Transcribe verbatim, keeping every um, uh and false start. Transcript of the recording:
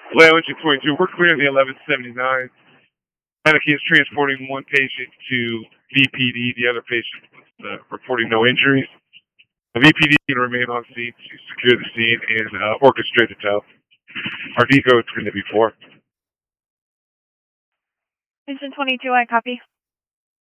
Atlanta Engine twenty-two, we're clearing the eleven seventy-nine. Medic is transporting one patient to V P D. The other patient was uh, reporting no injuries. The V P D can remain on scene to secure the scene and uh, orchestrate the tow. Our deco is going to be four. Engine twenty-two, I copy.